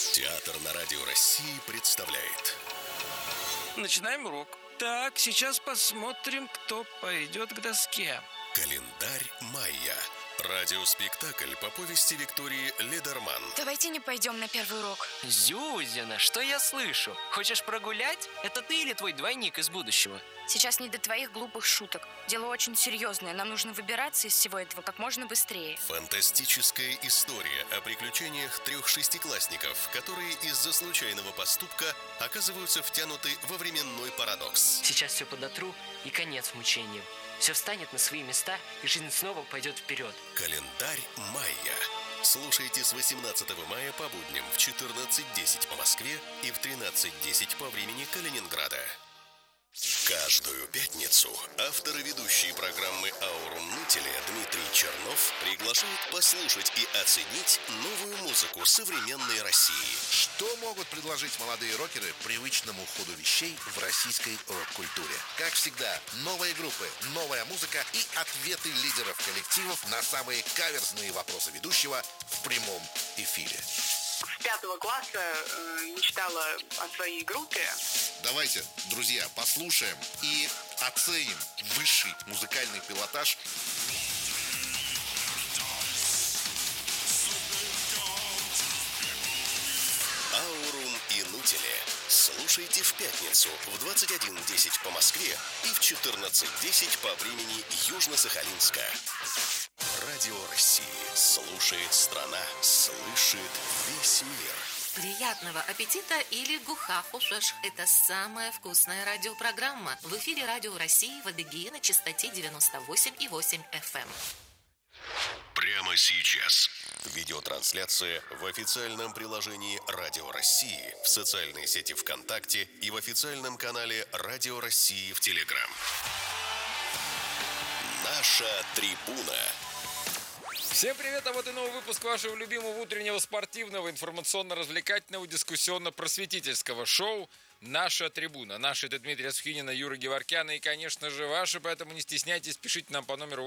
Театр на Радио России представляет. Начинаем урок. Так, сейчас посмотрим, кто пойдет к доске. Календарь майя. Радиоспектакль по повести Виктории Ледерман. Давайте не пойдем на первый урок. Зюзина, что я слышу? Хочешь прогулять? Это ты или твой двойник из будущего? Сейчас не до твоих глупых шуток. Дело очень серьезное. Нам нужно выбираться из всего этого как можно быстрее. Фантастическая история о приключениях 3 шестиклассников, которые из-за случайного поступка оказываются втянуты во временной парадокс. Сейчас все подотру и конец мучениям. Все встанет на свои места, и жизнь снова пойдет вперед. Календарь майя. Слушайте с 18 мая по будням в 14:10 по Москве и в 13:10 по времени Калининграда. Каждую пятницу авторы ведущие программы «Аурум Нутеле» Дмитрий Чернов приглашают послушать и оценить новую музыку современной России. Что могут предложить молодые рокеры привычному ходу вещей в российской рок-культуре? Как всегда, новые группы, новая музыка и ответы лидеров коллективов на самые каверзные вопросы ведущего в прямом эфире. С 5 класса мечтала о своей группе. Давайте, друзья, послушаем и оценим высший музыкальный пилотаж. «Аурум и Нутеле». Слушайте в пятницу в 21:10 по Москве и в 14:10 по времени Южно-Сахалинска. Радио России. Слушает страна. Слышит весь мир. Приятного аппетита или гухафушеш. Это самая вкусная радиопрограмма. В эфире Радио России в Адыгее на частоте 98,8 FM. Прямо сейчас. Видеотрансляция в официальном приложении Радио России, в социальной сети ВКонтакте и в официальном канале Радио России в Телеграм. Наша трибуна. Всем привет, а вот и новый выпуск вашего любимого утреннего спортивного, информационно-развлекательного, дискуссионно-просветительского шоу «Наша трибуна». Наши — это Дмитрий Асухинин, Юра Геворкян и, конечно же, ваши, поэтому не стесняйтесь, пишите нам по номеру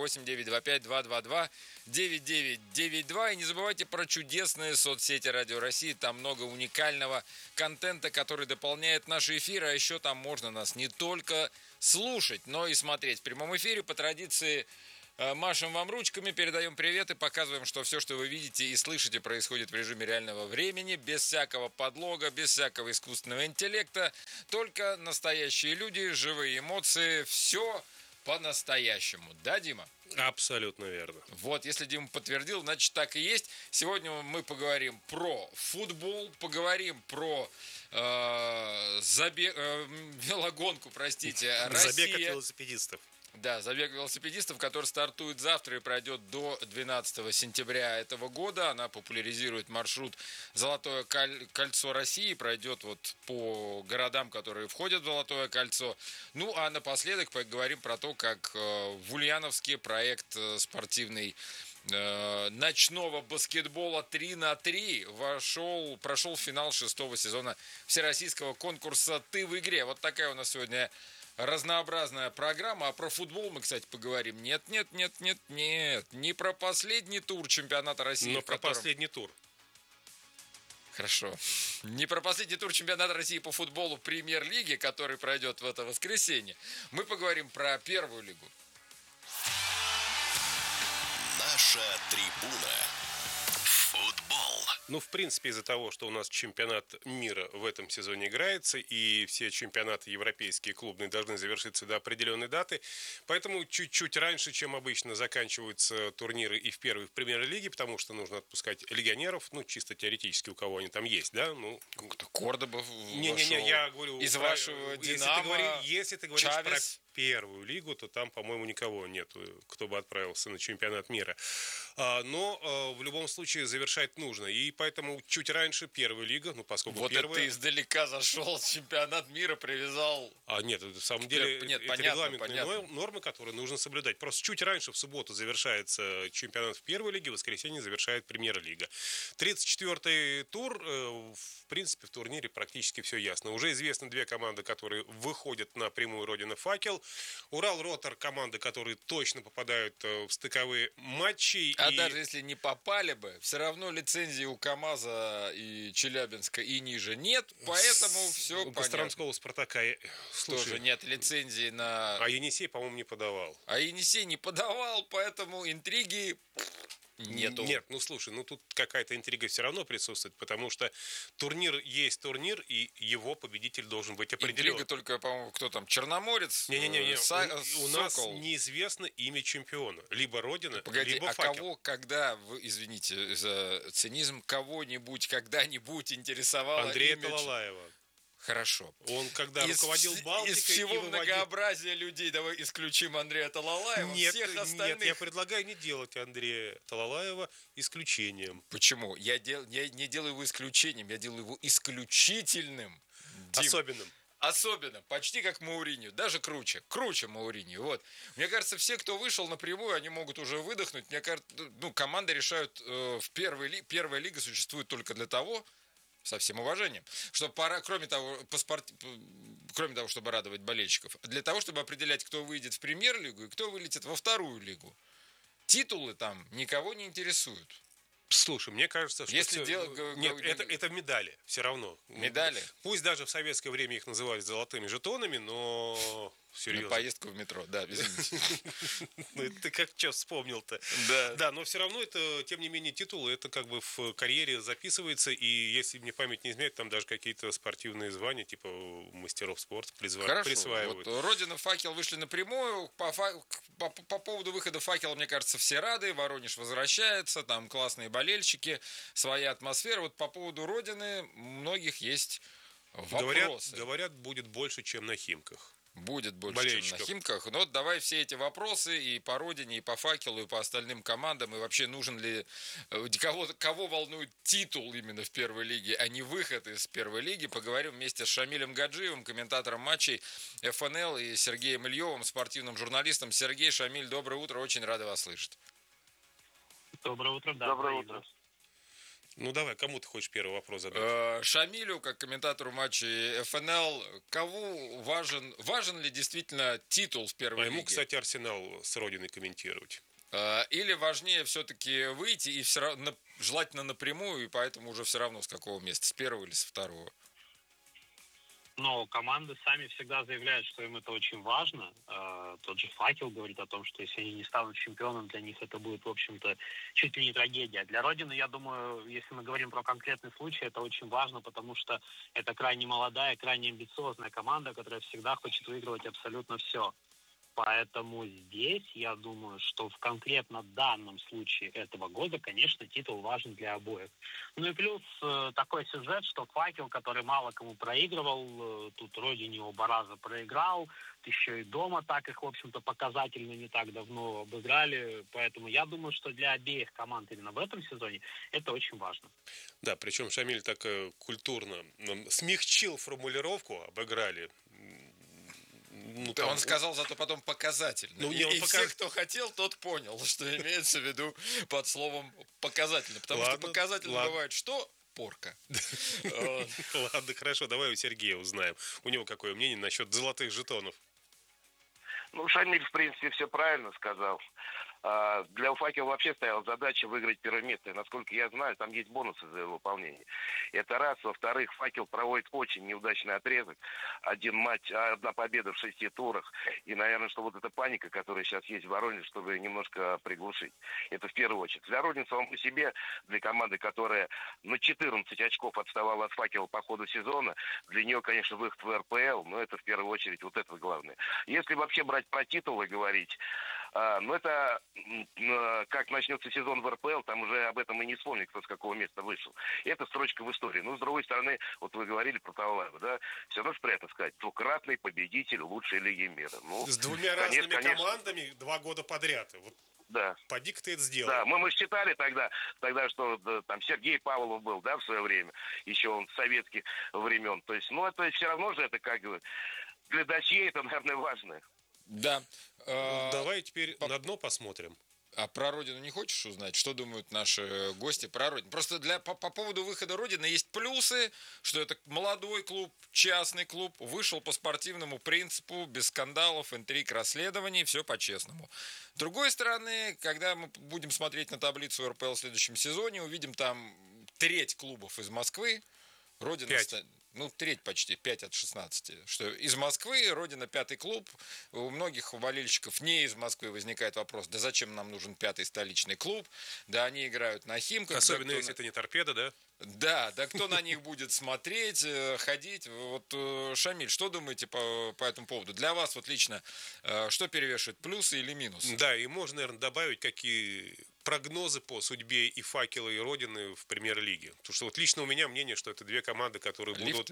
8-925-222-9992 и не забывайте про чудесные соцсети Радио России, там много уникального контента, который дополняет наши эфиры, а еще там можно нас не только слушать, но и смотреть в прямом эфире по традиции. Машем вам ручками, передаем привет и показываем, что все, что вы видите и слышите, происходит в режиме реального времени, без всякого подлога, без всякого искусственного интеллекта, только настоящие люди, живые эмоции, все по-настоящему. Да, Дима? Абсолютно верно. Вот, если Дима подтвердил, значит, так и есть. Сегодня мы поговорим про футбол, поговорим про велогонку, простите, Россия. Забег от велосипедистов. Да, забег велосипедистов, который стартует завтра и пройдет до 12 сентября этого года. Она популяризирует маршрут «Золотое кольцо России», пройдет вот по городам, которые входят в Золотое кольцо. Ну, а напоследок поговорим про то, как в Ульяновске проект спортивный ночного баскетбола 3х3 прошел финал 6-го сезона всероссийского конкурса «Ты в игре». Вот такая у нас сегодня разнообразная программа. А про футбол мы, кстати, поговорим. Нет. Не про последний тур чемпионата России. Но про последний тур. Хорошо. Не про последний тур чемпионата России по футболу Премьер-лиги, который пройдет в это воскресенье. Мы поговорим про первую лигу. Наша трибуна. Футбол. Ну, в принципе, из-за того, что у нас чемпионат мира в этом сезоне играется, и все чемпионаты европейские, клубные, должны завершиться до определенной даты, поэтому чуть-чуть раньше, чем обычно, заканчиваются турниры и в первой, и в премьер-лиге, потому что нужно отпускать легионеров, ну, чисто теоретически, у кого они там есть, да? Ну, Кордоба не, я говорю... Из вашего «Динамо», если ты говоришь Чавес. про первую лигу, то там, по-моему, никого нету, кто бы отправился на чемпионат мира. Но в любом случае завершать нужно. И поэтому чуть раньше первая лига, ну, поскольку вот первая... это ты издалека зашел, чемпионат мира привязал... Нет, это, в самом деле, Нет, это регламентные нормы, которые нужно соблюдать. Просто чуть раньше, в субботу, завершается чемпионат в первой лиге, в воскресенье завершает премьер-лига. 34-й тур, в принципе, в турнире практически все ясно. Уже известны две команды, которые выходят на прямую родину «Факел». Урал-Ротор — команды, которые точно попадают в стыковые матчи. А даже если не попали бы, все равно лицензии у КамАЗа и Челябинска и ниже нет, поэтому все понятно. Костромского «Спартака» Тоже нет лицензии на... А Енисей, по-моему, не подавал. А Енисей не подавал, поэтому интриги... Нету. Нет, слушай, тут какая-то интрига все равно присутствует, потому что турнир есть турнир, и его победитель должен быть определен. Интрига только, по-моему, кто там, Черноморец? Не-не-не, у нас Сокол. неизвестно имя чемпиона. Либо Родина, Погоди, либо а Факел. кого, когда, извините за цинизм, кого-нибудь когда-нибудь интересовало Андрея имя... Талалаева. Хорошо. Он когда руководил Балтикой... Из всего многообразия людей давай исключим Андрея Талалаева. Всех остальных... Нет, я предлагаю не делать Андрея Талалаева исключением. Почему? Я не делаю его исключением, я делаю его исключительным. Дим. Особенно, почти как Мауриньо, даже круче Мауриньо. Вот. Мне кажется, все, кто вышел напрямую, они могут уже выдохнуть. Мне кажется, команды решают, первая лига существует только для того, со всем уважением, что пора, кроме того, чтобы радовать болельщиков, для того, чтобы определять, кто выйдет в премьер-лигу и кто вылетит во вторую лигу. Титулы там никого не интересуют. Слушай, мне кажется, что... Нет, это медали, все равно. Медали? Пусть даже в советское время их называли золотыми жетонами, но... Серьезно. На поездку в метро, да, извините. Ты как что вспомнил-то? Да, но все равно это, тем не менее, титулы, это как бы в карьере записывается, и если мне память не изменяет, там даже какие-то спортивные звания, типа мастеров спорта присваивают. Вот Родина, Факел вышли напрямую. По поводу выхода Факела, мне кажется, все рады. Воронеж возвращается, там классные болельщики, своя атмосфера. Вот по поводу Родины многих есть вопросы. Говорят, будет больше, чем на Химках. Будет больше, чем на Химках. Но давай все эти вопросы и по Родине, и по Факелу, и по остальным командам, и вообще нужен ли... Кого волнует титул именно в первой лиге, а не выход из первой лиги, поговорим вместе с Шамилем Гаджиевым, комментатором матчей ФНЛ, и Сергеем Ильевым, спортивным журналистом. Сергей, Шамиль, доброе утро, очень рады вас слышать. Доброе утро, да. Доброе утро. Давай, кому ты хочешь первый вопрос задать? Шамилю, как комментатору матчей ФНЛ, кого важен ли действительно титул в первой лиге? Ему, кстати, Арсенал с Родиной комментировать. Или важнее все-таки выйти и желательно напрямую, и поэтому уже все равно с какого места, с первого или с второго? Но команды сами всегда заявляют, что им это очень важно. Тот же Факел говорит о том, что если они не станут чемпионом, для них это будет, в общем-то, чуть ли не трагедия. Для Родины, я думаю, если мы говорим про конкретный случай, это очень важно, потому что это крайне молодая, крайне амбициозная команда, которая всегда хочет выигрывать абсолютно все. Поэтому здесь, я думаю, что в конкретно данном случае этого года, конечно, титул важен для обоих. Ну и плюс такой сюжет, что Факел, который мало кому проигрывал, тут Родине оба раза проиграл, еще и дома так их, в общем-то, показательно не так давно обыграли. Поэтому я думаю, что для обеих команд именно в этом сезоне это очень важно. Да, причем Шамиль так культурно смягчил формулировку, обыграли. Он сказал зато потом показательно. Все, кто хотел, тот понял, что имеется в виду под словом показательно. Потому что показательно бывает что? Порка. Ладно, хорошо, давай у Сергея узнаем. У него какое мнение насчет золотых жетонов? Шамиль, в принципе, все правильно сказал. Для Факела вообще стояла задача выиграть первое место. И, насколько я знаю, там есть бонусы за его выполнение. Это раз. Во-вторых, Факел проводит очень неудачный отрезок. Один матч, одна победа в 6 турах. И, наверное, что вот эта паника, которая сейчас есть в Воронеже, чтобы немножко приглушить. Это в первую очередь. Для Родины самому по себе, для команды, которая на 14 очков отставала от Факела по ходу сезона, для нее, конечно, выход в РПЛ, но это в первую очередь вот это главное. Если вообще брать про титулы говорить, это как начнется сезон в РПЛ, там уже об этом и не вспомнит, кто с какого места вышел. И это строчка в истории. С другой стороны, вот вы говорили про Талалаева, да, все равно приятно сказать, двукратный победитель лучшей лиги мира. С двумя разными командами 2 года подряд. Вот. Да. Поди-ка ты это сделал. Да, мы считали тогда, что там Сергей Павлов был, да, в свое время, еще он с советских времен. То есть, это все равно же это как для досье это, наверное, важно. Да. Давай теперь на дно посмотрим. А про Родину не хочешь узнать? Что думают наши гости про Родину? Просто по поводу выхода Родины есть плюсы, что это молодой клуб, частный клуб, вышел по спортивному принципу, без скандалов, интриг, расследований, все по-честному. С другой стороны, когда мы будем смотреть на таблицу РПЛ в следующем сезоне, увидим там треть клубов из Москвы, Родина... 5. Треть почти, 5 от 16. Что из Москвы, Родина 5-й клуб. У многих болельщиков не из Москвы возникает вопрос, да зачем нам нужен 5-й столичный клуб? Да они играют на Химках. Особенно если это не торпеда, да? Да, кто на них будет смотреть, ходить. Вот, Шамиль, что думаете по этому поводу? Для вас вот лично, что перевешивает, плюсы или минусы? Да, и можно, наверное, добавить, какие прогнозы по судьбе и «Факела», и «Родины» в премьер-лиге. Потому что вот лично у меня мнение, что это две команды, которые будут...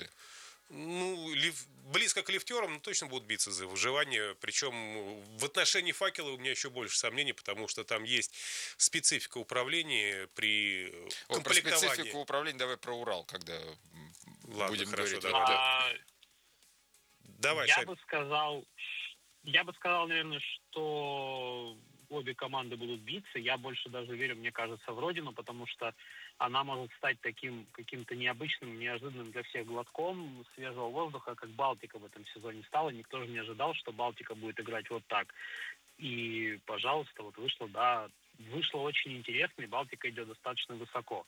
Близко к лифтерам, но точно будут биться за выживание. Причем в отношении «Факела» у меня еще больше сомнений, потому что там есть специфика управления при комплектовании. Про специфику управления давай про Урал, когда будем хорошо, говорить. Давай, я бы сказал, наверное, что обе команды будут биться. Я больше даже верю, мне кажется, в Родину, потому что она может стать таким каким-то необычным, неожиданным для всех глотком свежего воздуха, как Балтика в этом сезоне стала. Никто же не ожидал, что Балтика будет играть вот так. И, пожалуйста, вот вышло очень интересно, и Балтика идет достаточно высоко.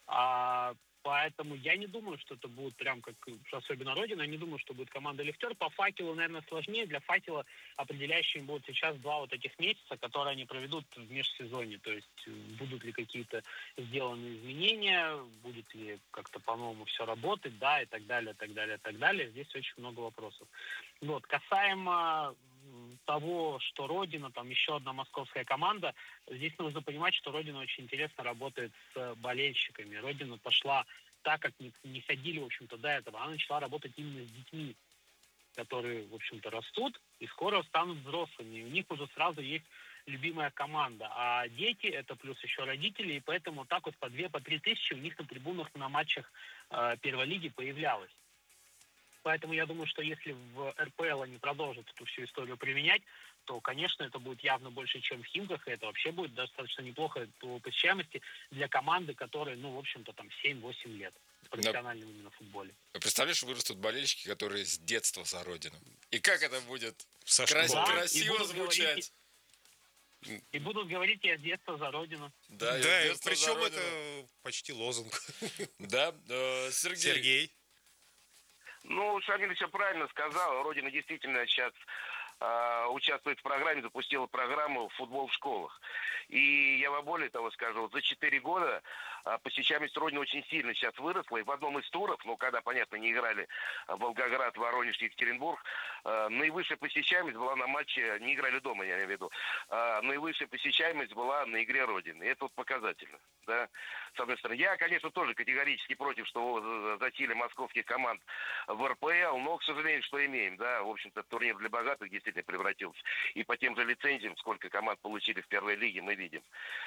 Поэтому я не думаю, что это будет прям как, особенно Родина, я не думаю, что будет команда «Лифтер». По «Факелу», наверное, сложнее. Для «Факела» определяющими будут сейчас 2 вот этих месяца, которые они проведут в межсезонье. То есть будут ли какие-то сделаны изменения, будет ли как-то по-новому все работать, да, и так далее, так далее, так далее. Здесь очень много вопросов. Вот, касаемо того, что Родина, там еще одна московская команда, здесь нужно понимать, что Родина очень интересно работает с болельщиками. Родина пошла так, как не ходили, в общем-то, до этого. Она начала работать именно с детьми, которые, в общем-то, растут и скоро станут взрослыми. И у них уже сразу есть любимая команда. А дети — это плюс еще родители, и поэтому так вот по 2-3 тысячи у них на трибунах на матчах первой лиги появлялось. Поэтому я думаю, что если в РПЛ они продолжат эту всю историю применять, то, конечно, это будет явно больше, чем в Химках, и это вообще будет достаточно неплохо по посещаемости для команды, которой, в общем-то, там 7-8 лет в профессиональном именно футболе. Представляешь, вырастут болельщики, которые с детства за Родину. И как это будет красиво звучать. И будут говорить: я с детства за Родину. Да, причем это почти лозунг. Да, Сергей. Шамиль все правильно сказал. Родина действительно сейчас участвует в программе, запустила программу «Футбол в школах». И я вам более того скажу, за 4 года посещаемость Родины очень сильно сейчас выросла. И в одном из туров, когда, понятно, не играли Волгоград, Воронеж, Екатеринбург, наивысшая посещаемость была на матче, не играли дома, я имею в виду, наивысшая посещаемость была на игре Родины. И это вот показательно, да, с одной стороны. Я, конечно, тоже категорически против, что затеяли московских команд в РПЛ, но, к сожалению, что имеем, да, в общем-то, турнир для богатых действительно превратился. И по тем же лицензиям, сколько команд получили в первой лиге, мы видим.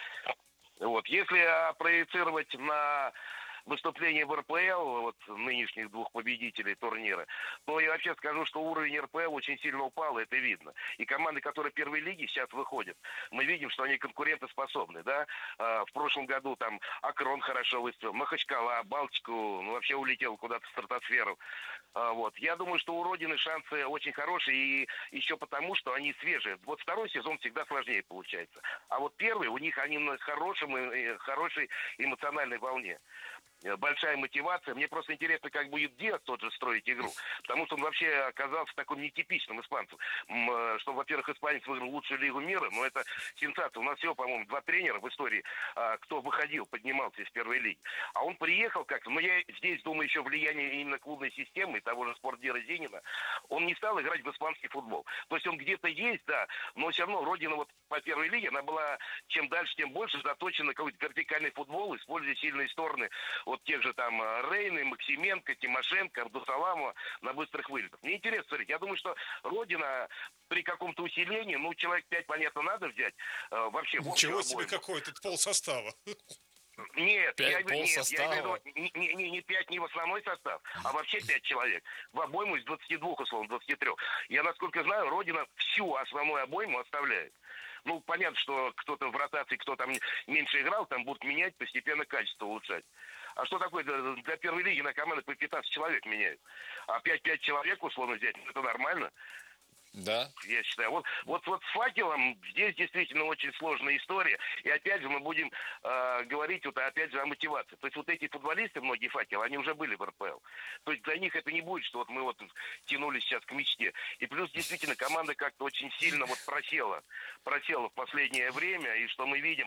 Вот. Если проецировать на выступление в РПЛ, нынешних 2 победителей турнира, то я вообще скажу, что уровень РПЛ очень сильно упал, это видно. И команды, которые в первой лиге сейчас выходят, мы видим, что они конкурентоспособны, да. В прошлом году там Акрон хорошо выступил, Махачкала, Балтику, вообще улетел куда-то в стратосферу. Вот. Я думаю, что у Родины шансы очень хорошие, и еще потому, что они свежие. Вот второй сезон всегда сложнее получается. А вот первый, у них они на хорошей эмоциональной волне. Большая мотивация. Мне просто интересно, как будет Диас тот же строить игру. Потому что он вообще оказался таким нетипичным испанцем. Что, во-первых, испанец выиграл лучшую лигу мира, но это сенсация. У нас всего, по-моему, 2 тренера в истории, кто выходил, поднимался из первой лиги. А он приехал как-то, но я здесь думаю еще влияние именно клубной системы, того же Спортдира Зенина. Он не стал играть в испанский футбол. То есть он где-то есть, да, но все равно Родина по первой лиге, она была чем дальше, тем больше заточена на какой-то вертикальный футбол, используя сильные стороны тех же там Рейны, Максименко, Тимошенко, Абдусаламова на быстрых вылетах. Мне интересно смотреть. Я думаю, что Родина при каком-то усилении, человек 5, понятно, надо взять. Вообще, ничего себе, какой тут полсостава. Нет, я имею в виду не 5 не в основной состав, а вообще 5 человек. В обойму из 22, условно, 23. Я, насколько знаю, Родина всю основную обойму оставляет. Ну, понятно, что кто-то в ротации, кто там меньше играл, там будут менять, постепенно качество улучшать. А что такое для первой лиги на команды по 15 человек меняют? А 5 человек условно взять, это нормально. Да. Я считаю. Вот с «Факелом» здесь действительно очень сложная история. И опять же мы будем говорить опять же о мотивации. То есть вот эти футболисты, многие «Факелы», они уже были в РПЛ. То есть для них это не будет, что вот мы вот тянулись сейчас к мечте. И плюс действительно команда как-то очень сильно вот просела в последнее время. И что мы видим...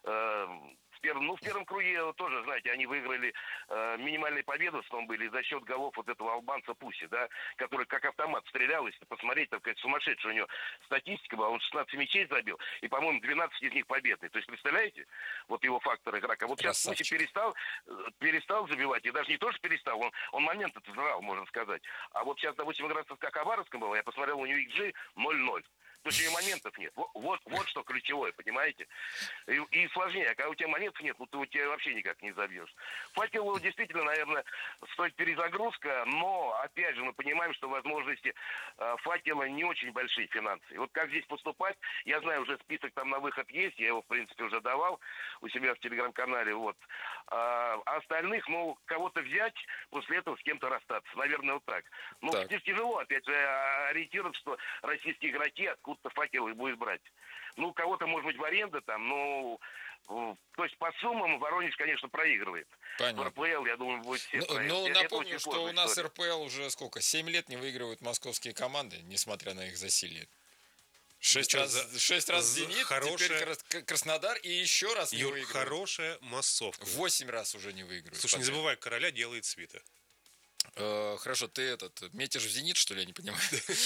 в первом круге тоже, знаете, они выиграли минимальную победу, в том были за счет голов вот этого албанца Пуси, да, который как автомат стрелял, если посмотреть, там какая-то сумасшедшая у него статистика была, он 16 мячей забил, и, по-моему, 12 из них победные. То есть, представляете, вот его фактор игрока. Вот сейчас Пуси перестал забивать, и даже не то, что перестал, он момент этот знал, можно сказать. А вот сейчас, допустим, игра с Хабаровском была, я посмотрел, у него XG 0-0. То есть у него моментов нет. Вот что ключевое, понимаете? И сложнее. А когда у тебя моментов нет, ну ты у тебя вообще никак не забьешь. «Факелу» действительно, наверное, стоит перезагрузка, но, опять же, мы понимаем, что возможности «Факела» не очень большие финансы. И вот как здесь поступать, я знаю, уже список там на выход есть, я его, в принципе, уже давал у себя в телеграм-канале, вот. А остальных, кого-то взять, после этого с кем-то расстаться. Наверное, вот так. Ну, тяжело, опять же, ориентироваться, что российские игроки откуда-то «Факел» и будет брать. Ну, кого-то, может быть, в аренду там, то есть по суммам Воронеж, конечно, проигрывает. Понятно. В РПЛ, я думаю, будет все проигрывать. Ну, напомню, что у нас РПЛ уже 7 лет не выигрывают московские команды, несмотря на их засилье. 6 раз «Зенит», теперь Краснодар и еще раз не выигрывают. Хорошая массовка. 8 раз уже не выигрывают. Слушай, не забывай, «Короля» делает свита. Хорошо, ты метишь в «Зенит», что ли, я не понимаю?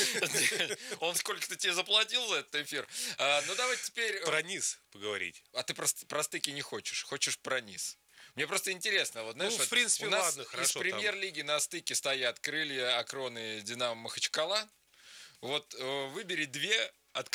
Он сколько-то тебе заплатил за этот эфир? Ну, давай теперь... Про низ поговорить. А ты про стыки не хочешь? Хочешь про низ? Мне просто интересно, вот знаешь, в принципе, у нас ладно, хорошо, из премьер-лиги на стыке стоят «Крылья», «Акроны», «Динамо», «Махачкала». Вот выбери две,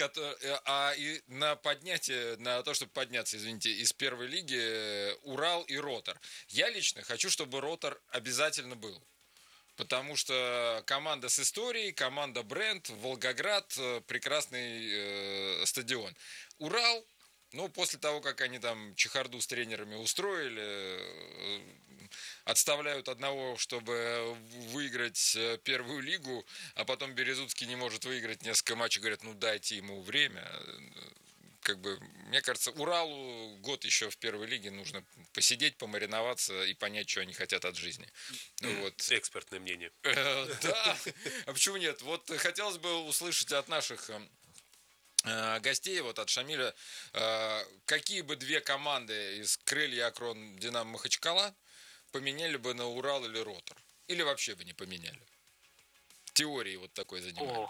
и на поднятие, на то, чтобы подняться, извините, из первой лиги «Урал» и «Ротор». Я лично хочу, чтобы «Ротор» обязательно был. Потому что команда с историей, команда бренд, Волгоград, прекрасный стадион. Урал, после того, как они там чехарду с тренерами устроили, отставляют одного, чтобы выиграть первую лигу, а потом Березутский не может выиграть несколько матчей, говорят, дайте ему время. Мне кажется, Уралу год еще в первой лиге нужно посидеть, помариноваться и понять, что они хотят от жизни. Экспертное мнение. Да, а почему нет? Вот хотелось бы услышать от наших гостей, от Шамиля, какие бы две команды из «Крылья», «Акрон», «Динамо», «Махачкала» поменяли бы на «Урал» или «Ротор»? Или вообще бы не поменяли? Теорией вот такой занимались.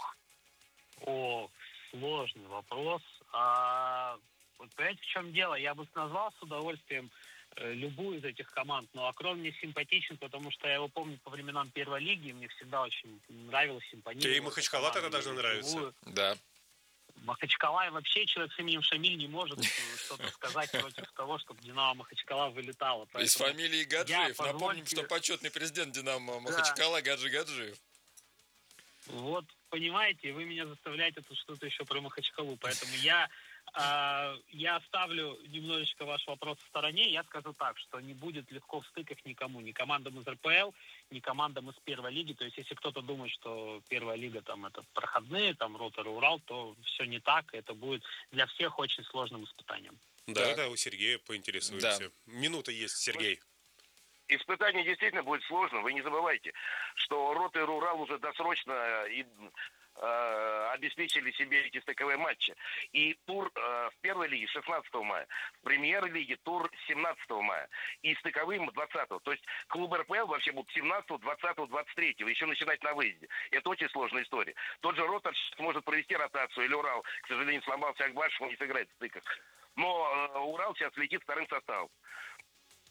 Сложный вопрос. Вот понимаете, в чем дело? Я бы назвал с удовольствием любую из этих команд, но «Акрон» мне симпатичен, потому что я его помню по временам первой лиги, мне всегда очень нравилось, импонировало. Тебе и «Махачкала» тогда должна нравиться. Да. Махачкала и вообще человек с именем Шамиль не может что-то сказать против того, чтобы «Динамо» Махачкала вылетала. Из фамилии Гаджиев. Напомним, что почетный президент «Динамо» Махачкала Гаджи Гаджиев. Вот, понимаете, вы меня заставляете тут что-то еще про Махачкалу, поэтому я оставлю немножечко ваш вопрос в стороне. Я скажу так, что не будет легко в стыках никому, ни командам из РПЛ, ни командам из первой лиги. То есть, если кто-то думает, что первая лига там это проходные, там «Ротор» и «Урал», то все не так. Это будет для всех очень сложным испытанием. Да, у Сергея поинтересуемся. Да. Минута есть, Сергей. Испытание действительно будет сложно. Вы не забывайте, что «Ротор» и «Урал» уже досрочно обеспечили себе эти стыковые матчи. И тур в первой лиге 16 мая, в премьер-лиге тур 17 мая и стыковым 20-го. То есть клубы РПЛ вообще будут 17-го, 20-го, 23-го, еще начинать на выезде. Это очень сложная история. Тот же «Ротор» может провести ротацию, или «Урал», к сожалению, сломался Акбашев, он не сыграет в стыках. Но «Урал» сейчас летит вторым составом.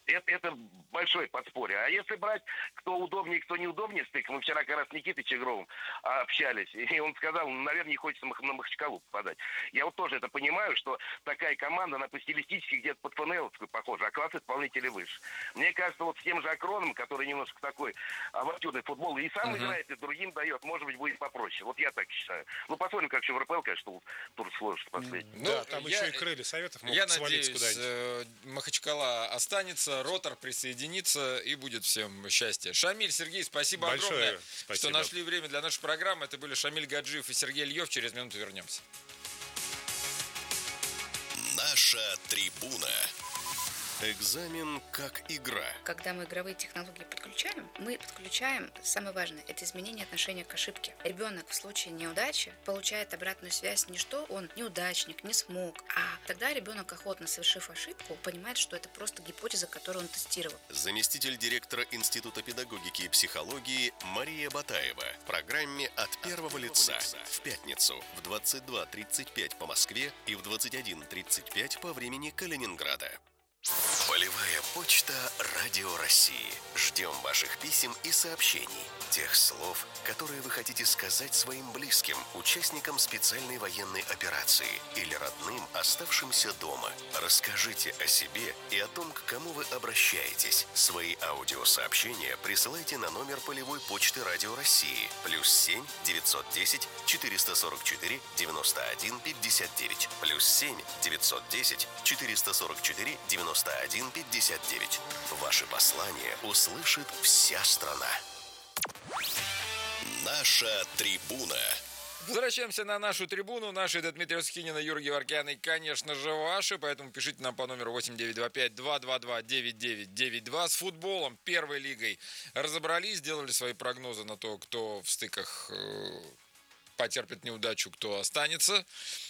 Это большое подспорье. А если брать, кто удобнее, кто неудобнее стык, мы вчера как раз с Никитой Чегровым общались, и он сказал, наверное, не хочется на Махачкалу попадать. Я вот тоже это понимаю, что такая команда, она по стилистически где-то под ФНЛовскую похожа, а класс исполнителей выше. Мне кажется, вот с тем же Акроном, который немножко такой авантюрный футбол, и сам играет, и другим дает, может быть, будет попроще. Вот я так считаю. Ну, посмотрим, как еще в РПЛ, конечно, тур сложится последний. Да, там еще и крылья советов могут свалиться куда-нибудь. Я надеюсь, Махачкала останется, Ротор присоединится, и будет всем счастье. Шамиль, Сергей, спасибо огромное, что нашли время для нашей программы. Это были Шамиль Гаджиев и Сергей Льев. Через минуту вернемся. Наша трибуна. Экзамен как игра. Когда мы игровые технологии подключаем, самое важное, это изменение отношения к ошибке. Ребенок в случае неудачи получает обратную связь не что он неудачник, не смог, а тогда ребенок, охотно совершив ошибку, понимает, что это просто гипотеза, которую он тестировал. Заместитель директора Института педагогики и психологии Мария Батаева в программе «От первого лица» в пятницу в 22:35 по Москве и в 21:35 по времени Калининграда. Полевая почта Радио России. Ждем ваших писем и сообщений. Тех слов, которые вы хотите сказать своим близким, участникам специальной военной операции или родным, оставшимся дома. Расскажите о себе и о том, к кому вы обращаетесь. Свои аудиосообщения присылайте на номер полевой почты Радио России +7 910 444 91 59 +7 910 444 91 59. Ваши послания услышит вся страна. Наша трибуна. Возвращаемся на нашу трибуну. Наши — это Дмитрий Схинин, Юрий Геворкян и, конечно же, ваши. Поэтому пишите нам по номеру 8925-222-9992. С футболом, первой лигой разобрались, сделали свои прогнозы на то, кто в стыках потерпит неудачу, кто останется.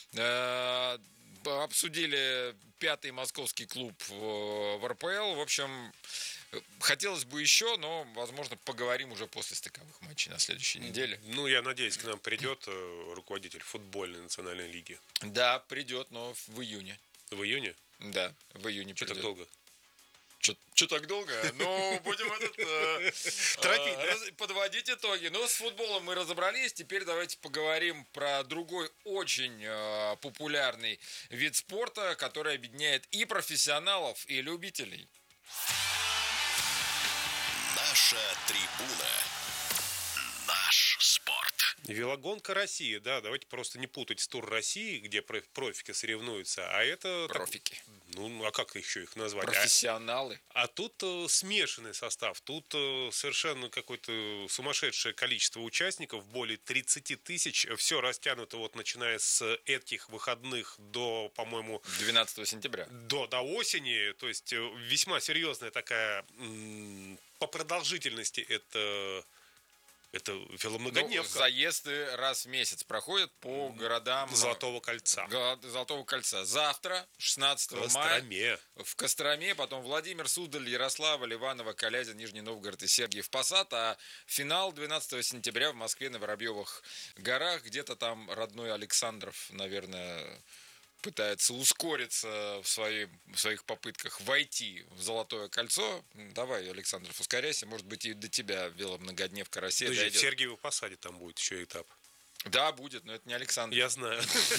Обсудили 5-й московский клуб в РПЛ. В общем, хотелось бы еще, но, возможно, поговорим уже после стыковых матчей на следующей неделе. Ну, я надеюсь, к нам придет руководитель футбольной национальной лиги. Да, придет, но в июне. В июне? Да, в июне придет. Что так долго? Что так долго? Ну, будем подводить итоги. Но с футболом мы разобрались. Теперь давайте поговорим про другой очень популярный вид спорта, который объединяет и профессионалов, и любителей. Наша трибуна. Наш спорт. Велогонка России, да, давайте просто не путать с Тур России, где профики соревнуются, а это... Профики. Ну, а как еще их назвать? Профессионалы. А тут смешанный состав, тут совершенно какое-то сумасшедшее количество участников, более 30 тысяч, все растянуто вот начиная с этих выходных до, по-моему... 12 сентября. До осени, то есть весьма серьезная такая по продолжительности это веломногодневка. Ну, заезды раз в месяц проходят по городам Золотого кольца. Золотого кольца. Завтра, 16 мая, в Костроме, потом Владимир, Суздаль, Ярославль, Иваново, Калязин, Нижний Новгород и Сергиев Посад, а финал 12 сентября в Москве на Воробьевых горах. Где-то там родной Александров, наверное, пытается ускориться в своих попытках войти в Золотое кольцо. Давай, Александров, ускоряйся. Может быть, и до тебя веломногодневка Россия дойдет. В Сергиевом Посаде там будет еще этап. Да, будет, но это не Александр. Я знаю.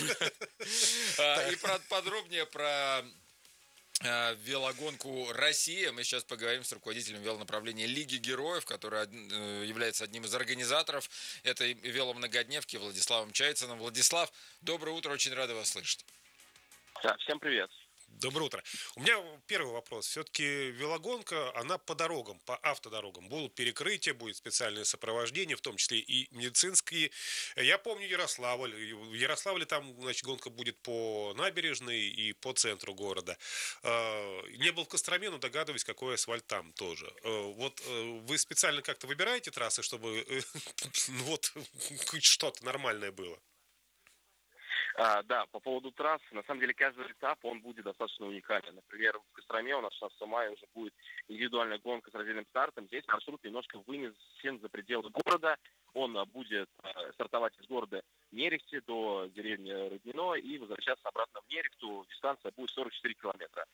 И подробнее про велогонку «Россия» мы сейчас поговорим с руководителем велонаправления Лиги Героев, который является одним из организаторов этой веломногодневки, Владиславом Чайциным. Владислав, доброе утро, очень рада вас слышать. Да, всем привет. Доброе утро. У меня первый вопрос. Все-таки велогонка, она по дорогам, по автодорогам. Будут перекрытия, будет специальное сопровождение, в том числе и медицинские. Я помню Ярославль. В Ярославле там, значит, гонка будет по набережной и по центру города. Не был в Костроме, но догадываюсь, какой асфальт там тоже. Вот вы специально как-то выбираете трассы, чтобы вот что-то нормальное было? Да, по поводу трасс, на самом деле каждый этап, он будет достаточно уникален. Например, в Костроме у нас 16 мая уже будет индивидуальная гонка с раздельным стартом. Здесь маршрут немножко вынесен за пределы города. Он будет стартовать из города Нерехте до деревни Роднино и возвращаться обратно в Нерехту. Дистанция будет 44 километра.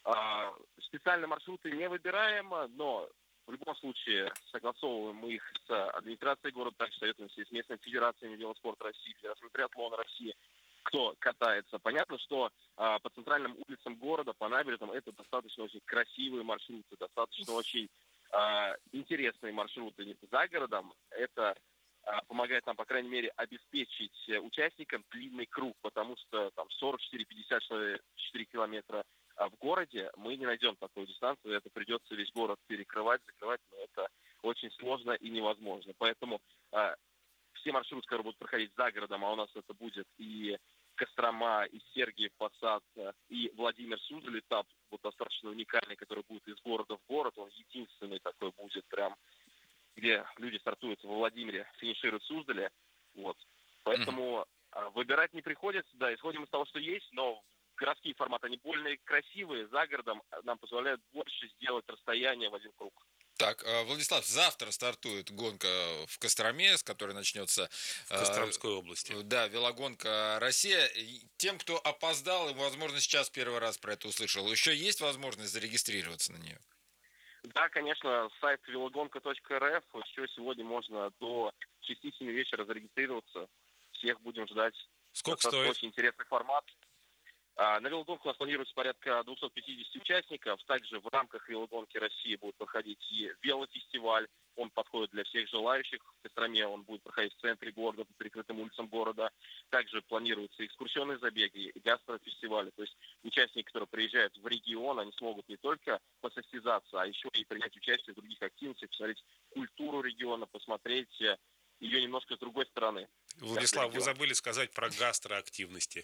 Специально маршруты не выбираем, но в любом случае согласовываем мы их с администрацией города, также советуемся с местными федерациями велоспорта России, Федерацией триатлона России, кто катается. Понятно, что по центральным улицам города, по набережным, это достаточно очень красивые маршруты, достаточно очень интересные маршруты за городом. Это помогает нам, по крайней мере, обеспечить участникам длинный круг, потому что там 44, 54 километра в городе мы не найдем такую дистанцию, это придется весь город перекрывать, закрывать, но это очень сложно и невозможно. Поэтому все маршруты, которые будут проходить за городом, а у нас это будет и Кострома, и Сергиев Посад, и Владимир Суздаль, этап вот достаточно уникальный, который будет из города в город, он единственный такой будет прям, где люди стартуют во Владимире, финишируют в Суздале. Вот. Поэтому выбирать не приходится, да, исходим из того, что есть, но городские форматы, они более красивые, за городом нам позволяют больше сделать расстояние в один круг. Так, Владислав, завтра стартует гонка в Костроме, с которой начнется... В Костромской области. Да, велогонка «Россия». Тем, кто опоздал и, возможно, сейчас первый раз про это услышал, еще есть возможность зарегистрироваться на нее? Да, конечно, сайт велогонка.рф. Еще сегодня можно до 6-7 вечера зарегистрироваться. Всех будем ждать. Сколько стоит? Очень интересный формат. На велогонку у нас планируется порядка 250 участников. Также в рамках велогонки России будет проходить и велофестиваль. Он подходит для всех желающих. В Костроме он будет проходить в центре города, по перекрытым улицам города. Также планируются экскурсионные забеги и гастрофестивали. То есть участники, которые приезжают в регион, они смогут не только посостязаться, а еще и принять участие в других активностях, посмотреть культуру региона, посмотреть ее немножко с другой стороны. Владислав, вы забыли сказать про гастроактивности.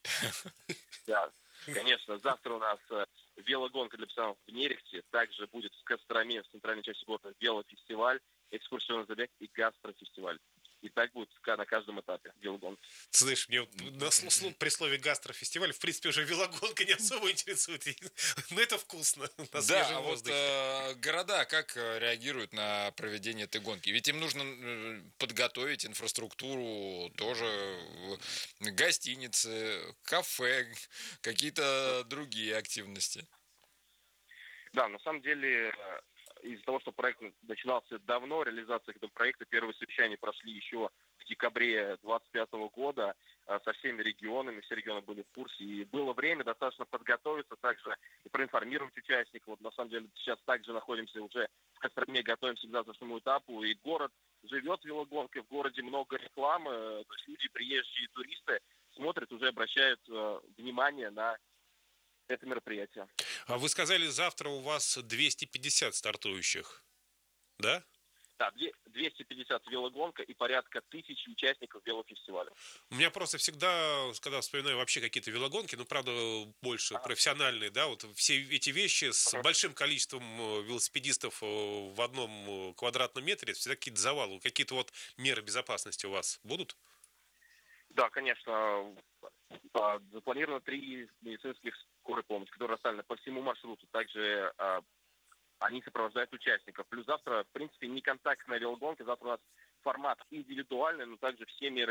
Да, конечно. Завтра у нас велогонка для пацанов в Нерехте. Также будет в Костроме, в центральной части города, велофестиваль, экскурсионный забег и гастрофестиваль. И так будет на каждом этапе велогонки. Слышь, мне при слове гастрофестиваль, в принципе, уже велогонка не особо интересует. Но это вкусно. Да, а вот города как реагируют на проведение этой гонки? Ведь им нужно подготовить инфраструктуру, тоже гостиницы, кафе, какие-то другие активности. Да, на самом деле, из-за того, что проект начинался давно, реализация этого проекта, первые совещания прошли еще в декабре 2025 года со всеми регионами, все регионы были в курсе, и было время достаточно подготовиться, также и проинформировать участников. Вот на самом деле сейчас также находимся уже в Костроме, готовимся к завтрашнему этапу, и город живет велогонкой, в городе много рекламы, то есть люди, приезжие туристы смотрят, уже обращают внимание на это мероприятие. А вы сказали, завтра у вас 250 стартующих, да? Да, 250 велогонка и порядка 1000 участников велофестиваля. У меня просто всегда, когда вспоминаю вообще какие-то велогонки, ну, правда, больше профессиональные, да, вот все эти вещи с большим количеством велосипедистов в одном квадратном метре, это всегда какие-то завалы, какие-то вот меры безопасности у вас будут? Да, конечно. Запланировано 3 медицинских скорой помощи, которые расставлены по всему маршруту. Также они сопровождают участников. Плюс завтра, в принципе, не контактная велогонка. Завтра у нас формат индивидуальный, но также все меры